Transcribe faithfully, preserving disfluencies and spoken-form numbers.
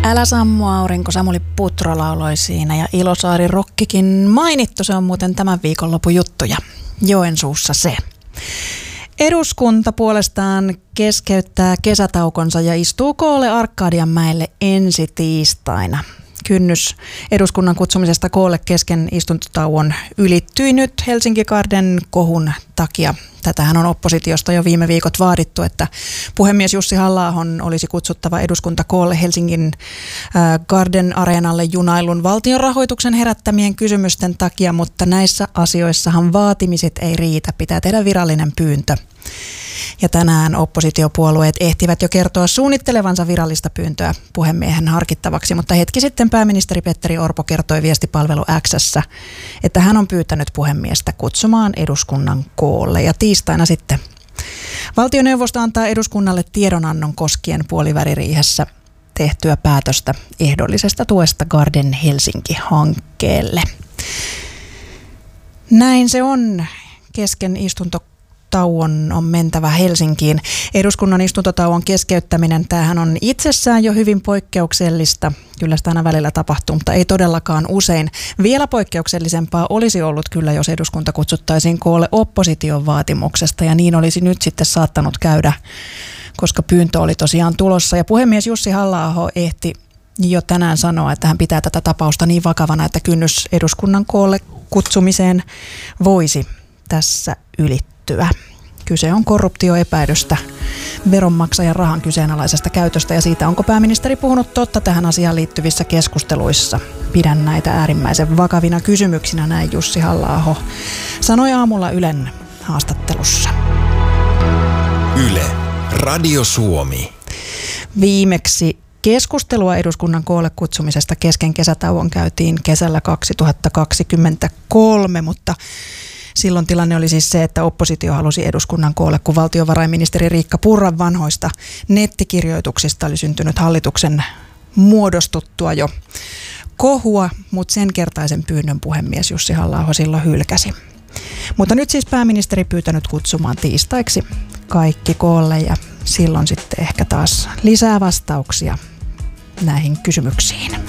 Älä sammu aurinko, Samuli Putro lauloi siinä ja Ilosaari Rokkikin mainittu. Se on muuten tämän viikonlopun juttuja. Joensuussa se. Eduskunta puolestaan keskeyttää kesätaukonsa ja istuu koolle Arkadianmäelle ensi tiistaina. Kynnys eduskunnan kutsumisesta koolle kesken istuntotauon ylittyi nyt Helsinki Garden kohun takia. Tätähän on oppositiosta jo viime viikot vaadittu, että puhemies Jussi Halla-ahon olisi kutsuttava eduskunta koolle Helsingin Garden Areenalle junailun valtion rahoituksen herättämien kysymysten takia, mutta näissä asioissahan vaatimiset ei riitä, pitää tehdä virallinen pyyntö. Ja tänään oppositiopuolueet ehtivät jo kertoa suunnittelevansa virallista pyyntöä puhemiehen harkittavaksi, mutta hetki sitten pääministeri Petteri Orpo kertoi viestipalvelu X:ssä, että hän on pyytänyt puhemiestä kutsumaan eduskunnan koolle. Ja tiistaina sitten valtioneuvosto antaa eduskunnalle tiedonannon koskien puoliväliriihessä tehtyä päätöstä ehdollisesta tuesta Garden Helsinki-hankkeelle. Näin se on. Kesken istunto Tauon on mentävä Helsinkiin. Eduskunnan istuntotauon keskeyttäminen, tämähän on itsessään jo hyvin poikkeuksellista. Kyllä sitä aina välillä tapahtuu, mutta ei todellakaan usein. Vielä poikkeuksellisempaa olisi ollut kyllä, jos eduskunta kutsuttaisiin koolle opposition vaatimuksesta, ja niin olisi nyt sitten saattanut käydä, koska pyyntö oli tosiaan tulossa. Ja puhemies Jussi Halla-aho ehti jo tänään sanoa, että hän pitää tätä tapausta niin vakavana, että kynnys eduskunnan koolle kutsumiseen voisi tässä ylittyä. Kyse on korruptioepäilystä, veronmaksajan rahan kyseenalaisesta käytöstä ja siitä, onko pääministeri puhunut totta tähän asiaan liittyvissä keskusteluissa. Pidän näitä äärimmäisen vakavina kysymyksinä, näin Jussi Halla-aho sanoi aamulla Ylen haastattelussa. Yle, Radio Suomi. Viimeksi keskustelua eduskunnan koolle kutsumisesta kesken kesätauon käytiin kesällä kaksituhattakaksikymmentäkolme, mutta silloin tilanne oli siis se, että oppositio halusi eduskunnan koolle, kun valtiovarainministeri Riikka Purran vanhoista nettikirjoituksista oli syntynyt hallituksen muodostuttua jo kohua, mutta sen kertaisen pyynnön puhemies Jussi Halla-aho silloin hylkäsi. Mutta nyt siis pääministeri pyytänyt kutsumaan tiistaiksi kaikki koolle ja silloin sitten ehkä taas lisää vastauksia näihin kysymyksiin.